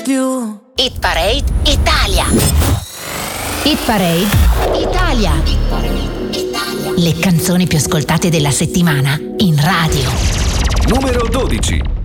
più. Hit Parade Italia. Hit Parade Italia. Le canzoni più ascoltate della settimana in radio. Numero 12.